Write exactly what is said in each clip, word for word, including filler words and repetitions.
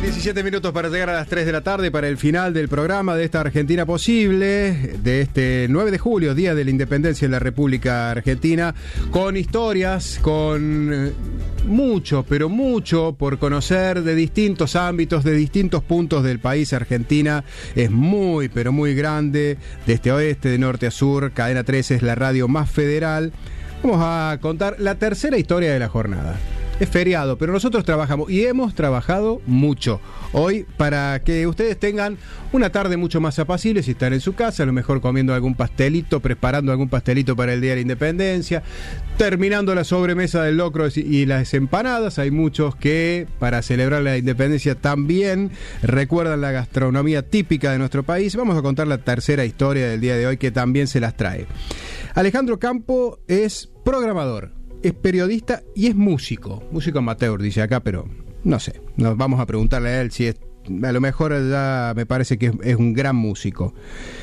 Faltan diecisiete minutos para llegar a las tres de la tarde para el final del programa de esta Argentina Posible, de este nueve de julio, Día de la Independencia de la República Argentina, con historias, con mucho, pero mucho por conocer de distintos ámbitos, de distintos puntos del país. Argentina es muy, pero muy grande, de este a oeste, de norte a sur. Cadena trece es la radio más federal. Vamos a contar la tercera historia de la jornada. Es feriado, pero nosotros trabajamos y hemos trabajado mucho hoy para que ustedes tengan una tarde mucho más apacible si están en su casa, a lo mejor comiendo algún pastelito, preparando algún pastelito para el Día de la Independencia, terminando la sobremesa del locro y las empanadas. Hay muchos que para celebrar la independencia también recuerdan la gastronomía típica de nuestro país. Vamos a contar la tercera historia del día de hoy que también se las trae. Alejandro Campo es programador, es periodista y es músico, músico amateur, dice acá, pero no sé, nos vamos a preguntarle a él si es, a lo mejor ya me parece que es, es un gran músico.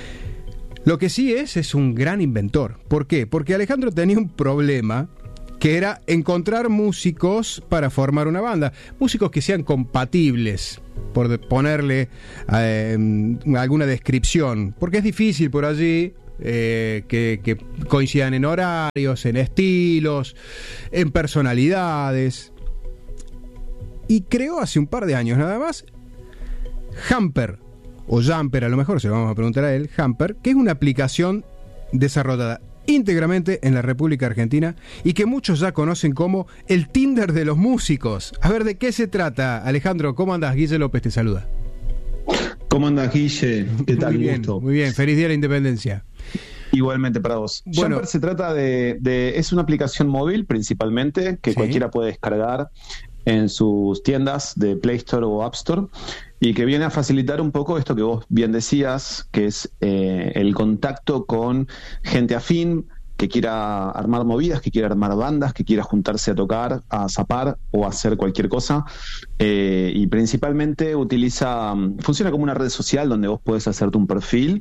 Lo que sí es, es un gran inventor. ¿Por qué? Porque Alejandro tenía un problema, que era encontrar músicos para formar una banda, músicos que sean compatibles, por ponerle eh, alguna descripción, porque es difícil por allí. Eh, que, que coincidan en horarios, en estilos, en personalidades. Y creó hace un par de años nada más Jumper, o Jumper, a lo mejor se lo vamos a preguntar a él, Jumper, que es una aplicación desarrollada íntegramente en la República Argentina y que muchos ya conocen como el Tinder de los músicos. A ver, ¿de qué se trata, Alejandro? ¿Cómo andás? Guille López te saluda. ¿Cómo andas, Guille? ¿Qué tal? Muy bien, gusto. Muy bien, feliz Día de la Independencia. Igualmente para vos. Bueno, Jumper se trata de, de... es una aplicación móvil principalmente, que sí, cualquiera puede descargar en sus tiendas de Play Store o App Store, y que viene a facilitar un poco esto que vos bien decías, que es eh, el contacto con gente afín, que quiera armar movidas, que quiera armar bandas, que quiera juntarse a tocar, a zapar o a hacer cualquier cosa. Eh, y principalmente utiliza, funciona como una red social donde vos podés hacerte un perfil,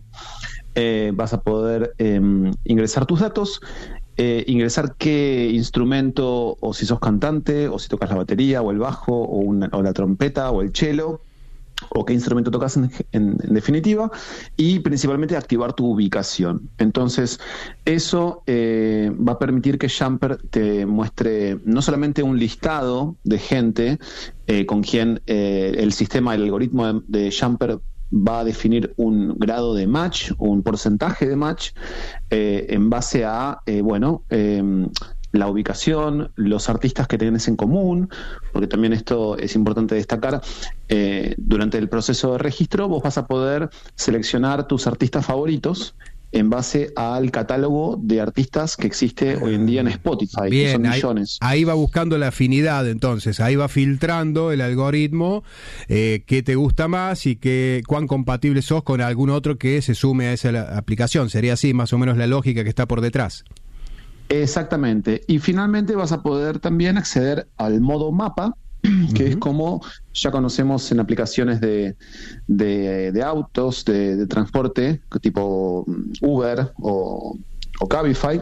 eh, vas a poder eh, ingresar tus datos, eh, ingresar qué instrumento, o si sos cantante, o si tocas la batería, o el bajo, o, una, o la trompeta, o el cello, o qué instrumento tocas en, en, en definitiva, y principalmente activar tu ubicación. Entonces eso eh, va a permitir que Jumper te muestre no solamente un listado de gente eh, con quien eh, el sistema, el algoritmo de, de Jumper va a definir un grado de match, un porcentaje de match eh, en base a, eh, bueno, eh, la ubicación, los artistas que tenés en común, porque también esto es importante destacar. Eh, durante el proceso de registro vos vas a poder seleccionar tus artistas favoritos en base al catálogo de artistas que existe hoy en día en Spotify. Bien, que son ahí, millones. Ahí va buscando la afinidad, entonces, ahí va filtrando el algoritmo eh, qué te gusta más y qué, cuán compatible sos con algún otro que se sume a esa aplicación. Sería así más o menos la lógica que está por detrás. Exactamente. Y finalmente vas a poder también acceder al modo mapa, que uh-huh. es como ya conocemos en aplicaciones de, de, de autos, de, de transporte, tipo Uber o, o Cabify,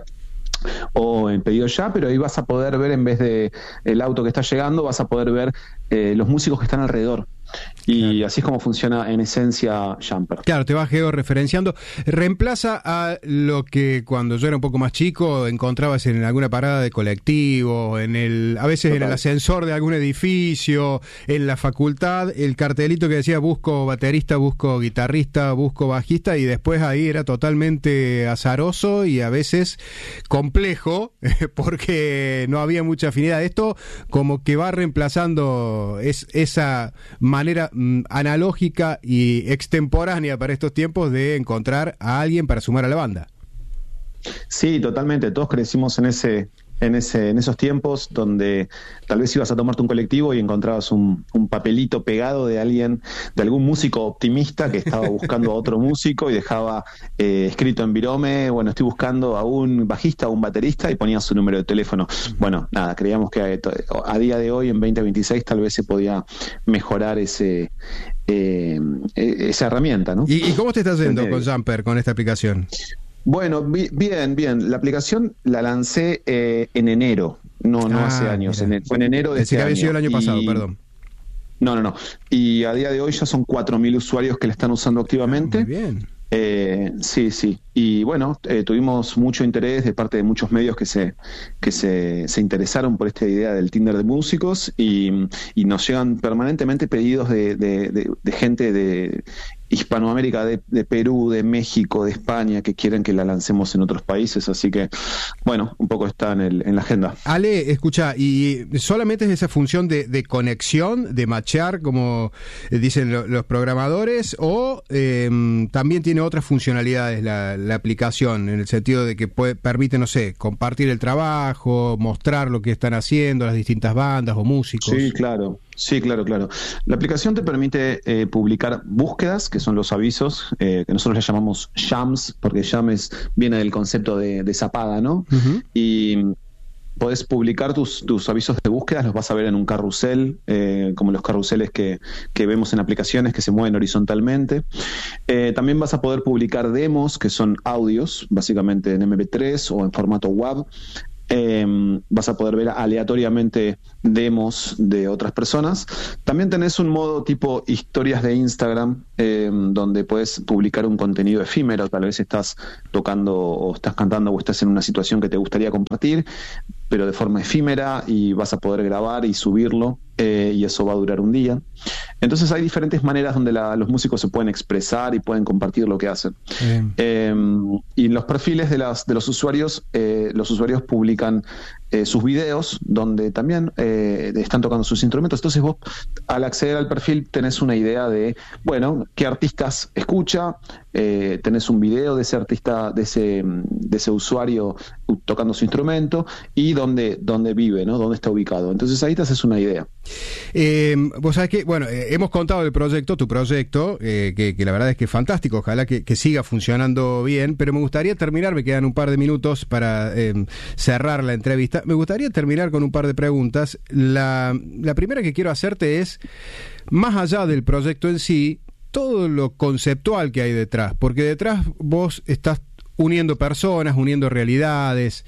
o en Pedido Ya, pero ahí vas a poder ver, en vez de el auto que está llegando, vas a poder ver eh, los músicos que están alrededor. Y claro, así es como funciona en esencia Jumper. Claro, te va georreferenciando. Reemplaza a lo que cuando yo era un poco más chico encontrabas en alguna parada de colectivo, en el, a veces Total. en el ascensor de algún edificio, en la facultad, el cartelito que decía busco baterista, busco guitarrista, busco bajista, y después ahí era totalmente azaroso y a veces complejo porque no había mucha afinidad. Esto como que va reemplazando es, esa manera mm, analógica y extemporánea para estos tiempos de encontrar a alguien para sumar a la banda. Sí, totalmente. Todos crecimos en ese, en ese, en esos tiempos donde tal vez ibas a tomarte un colectivo y encontrabas un, un papelito pegado de alguien, de algún músico optimista que estaba buscando a otro músico y dejaba eh, escrito en virome, bueno, estoy buscando a un bajista o un baterista, y ponía su número de teléfono. Bueno, nada, creíamos que a, a día de hoy, en veinte veintiséis, tal vez se podía mejorar ese eh, esa herramienta, ¿no? ¿Y, y cómo te estás yendo con Jumper, con esta aplicación? Bueno, bi- bien, bien. La aplicación la lancé eh, en enero, no, no ah, hace años. En, fue en enero de Pensé este que había sido el año pasado, y... perdón. No, no, no. Y a día de hoy ya son cuatro mil usuarios que la están usando activamente. Muy bien. Eh, sí, sí. Y bueno, eh, tuvimos mucho interés de parte de muchos medios que se que se, se interesaron por esta idea del Tinder de músicos y, y nos llegan permanentemente pedidos de, de, de, de gente de Hispanoamérica, de, de Perú, de México, de España, que quieren que la lancemos en otros países. Así que, bueno, un poco está en, el, en la agenda. Ale, escucha, ¿y solamente es esa función de, de conexión, de matchear, como dicen lo, los programadores, o eh, también tiene otras funcionalidades la, la aplicación, en el sentido de que puede, permite, no sé, compartir el trabajo, mostrar lo que están haciendo las distintas bandas o músicos? Sí, claro. Sí, claro, claro. La aplicación te permite eh, publicar búsquedas, que son los avisos, eh, que nosotros le llamamos jams, porque jam es, viene del concepto de, de zapada, ¿no? Uh-huh. Y podés publicar tus, tus avisos de búsquedas, los vas a ver en un carrusel, eh, como los carruseles que, que vemos en aplicaciones que se mueven horizontalmente. Eh, también vas a poder publicar demos, que son audios, básicamente en eme pe tres o en formato W A V. Eh, vas a poder ver aleatoriamente demos de otras personas. También tenés un modo tipo historias de Instagram, eh, donde puedes publicar un contenido efímero. Tal vez estás tocando o estás cantando o estás en una situación que te gustaría compartir, pero de forma efímera, y vas a poder grabar y subirlo, eh, y eso va a durar un día. Entonces hay diferentes maneras donde la, los músicos se pueden expresar y pueden compartir lo que hacen. Eh, y en los perfiles de, las, de los usuarios, eh, los usuarios publican eh, sus videos, donde también eh, están tocando sus instrumentos. Entonces vos, al acceder al perfil, tenés una idea de, bueno, qué artistas escucha, eh, tenés un video de ese artista, de ese, de ese usuario tocando su instrumento, y dónde, dónde vive, ¿no? Dónde está ubicado. Entonces ahí te haces una idea. Eh, vos sabés que, bueno, eh, hemos contado el proyecto, tu proyecto, eh, que, que la verdad es que es fantástico, ojalá que, que siga funcionando bien, pero me gustaría terminar, me quedan un par de minutos para eh, cerrar la entrevista, me gustaría terminar con un par de preguntas. La, la primera que quiero hacerte es, más allá del proyecto en sí, todo lo conceptual que hay detrás, porque detrás vos estás uniendo personas, uniendo realidades,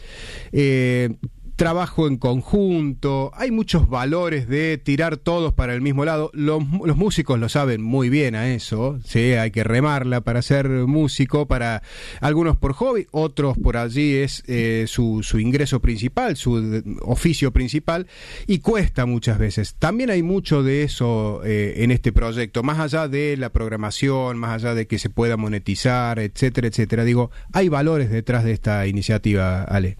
eh, trabajo en conjunto, hay muchos valores de tirar todos para el mismo lado. Los, los músicos lo saben muy bien a eso, ¿sí? Hay que remarla para ser músico, para algunos por hobby, otros por allí es eh, su, su ingreso principal, su oficio principal, y cuesta muchas veces. También hay mucho de eso eh, en este proyecto, más allá de la programación, más allá de que se pueda monetizar, etcétera, etcétera. Digo, hay valores detrás de esta iniciativa, Ale.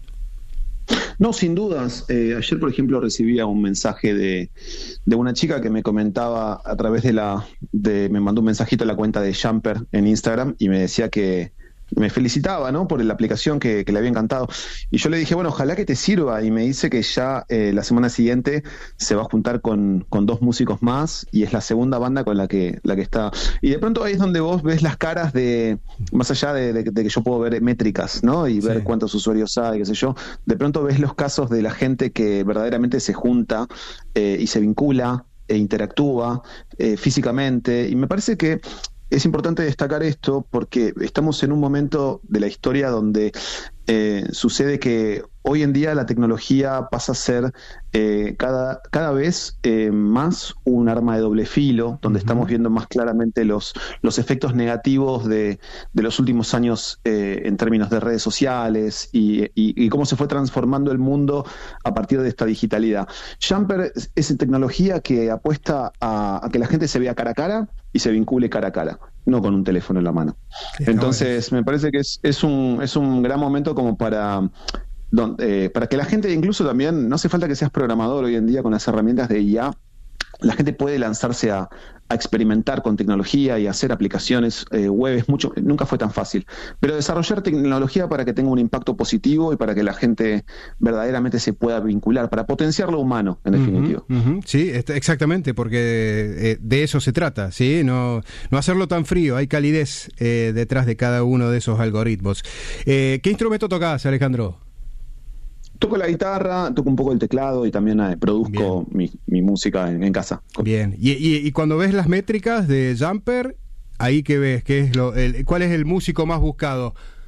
No, sin dudas. Eh, ayer, por ejemplo, recibía un mensaje de, de una chica que me comentaba a través de la... de me mandó un mensajito a la cuenta de Jumper en Instagram y me decía que me felicitaba, ¿no?, por la aplicación, que, que le había encantado. Y yo le dije, bueno, ojalá que te sirva. Y me dice que ya eh, la semana siguiente se va a juntar con, con dos músicos más, y es la segunda banda con la que, la que está. Y de pronto ahí es donde vos ves las caras de, más allá de, de, de que yo puedo ver métricas, ¿no?, y ver sí. cuántos usuarios hay, qué sé yo, de pronto ves los casos de la gente que verdaderamente se junta eh, y se vincula e interactúa eh, físicamente. Y me parece que es importante destacar esto porque estamos en un momento de la historia donde eh, sucede que hoy en día la tecnología pasa a ser eh, cada, cada vez eh, más un arma de doble filo, donde uh-huh. estamos viendo más claramente los, los efectos negativos de, de los últimos años eh, en términos de redes sociales y, y, y cómo se fue transformando el mundo a partir de esta digitalidad. Jumper es, es tecnología que apuesta a, a que la gente se vea cara a cara y se vincule cara a cara, no con un teléfono en la mano. Entonces, me parece que es, es, un, es un gran momento como para... Donde, eh, para que la gente, incluso también, no hace falta que seas programador hoy en día con las herramientas de I A, la gente puede lanzarse a, a experimentar con tecnología y hacer aplicaciones eh, web. Es mucho, nunca fue tan fácil, pero desarrollar tecnología para que tenga un impacto positivo y para que la gente verdaderamente se pueda vincular, para potenciar lo humano, en definitiva. Uh-huh, uh-huh. Sí, exactamente, porque eh, de eso se trata, ¿sí? No, no hacerlo tan frío, hay calidez eh, detrás de cada uno de esos algoritmos. Eh, ¿Qué instrumento tocás, Alejandro? Toco la guitarra, toco un poco el teclado y también eh, produzco mi, mi música en, en casa. Bien, y, y, y cuando ves las métricas de Jumper, ¿ahí qué ves? ¿Qué es lo, el, ¿Cuál es el músico más buscado?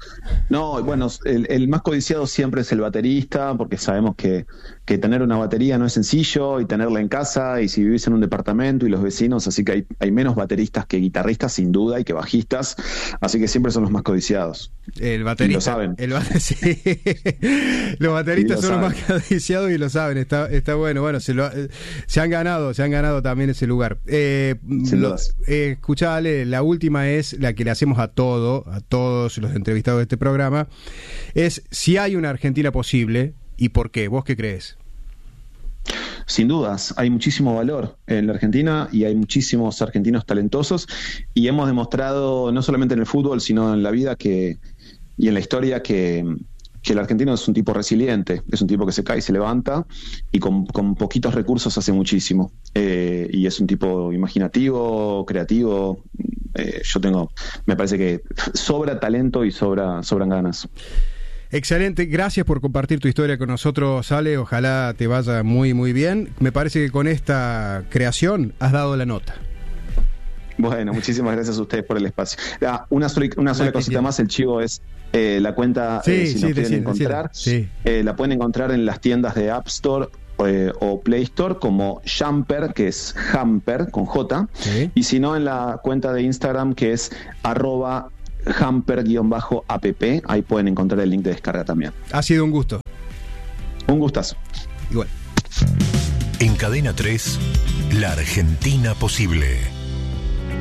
No, bueno, el, el más codiciado siempre es el baterista, porque sabemos que, que tener una batería no es sencillo, y tenerla en casa, y si vivís en un departamento y los vecinos, así que hay, hay menos bateristas que guitarristas, sin duda, y que bajistas, así que siempre son los más codiciados. El baterista. Y lo saben. El, sí. Los bateristas lo son saben. Los más codiciados y lo saben, está, está bueno. Bueno, se, lo, se han ganado, se han ganado también ese lugar. Eh, lo, eh, escuchale, la última es la que le hacemos a todo, a todos los entrevistados de este programa, es si hay una Argentina posible y por qué. ¿Vos qué crees? Sin dudas, hay muchísimo valor en la Argentina y hay muchísimos argentinos talentosos, y hemos demostrado no solamente en el fútbol, sino en la vida que y en la historia que, que el argentino es un tipo resiliente, es un tipo que se cae y se levanta, y con, con poquitos recursos hace muchísimo, eh, y es un tipo imaginativo, creativo. Eh, yo tengo, me parece que sobra talento y sobra sobran ganas. Excelente, gracias por compartir tu historia con nosotros, Ale, ojalá te vaya muy muy bien. Me parece que con esta creación has dado la nota. Bueno, muchísimas gracias a ustedes por el espacio. Ah, una sola, una sola cosita más, el chivo es eh, la cuenta, sí, eh, si sí, nos quieren decir, encontrar, sí. eh, la pueden encontrar en las tiendas de App Store eh, o Play Store como Jumper, que es Hamper con J, sí. Y si no, en la cuenta de Instagram, que es arroba Hamper-app, ahí pueden encontrar el link de descarga también. Ha sido un gusto. Un gustazo. Igual. En Cadena tres, La Argentina Posible.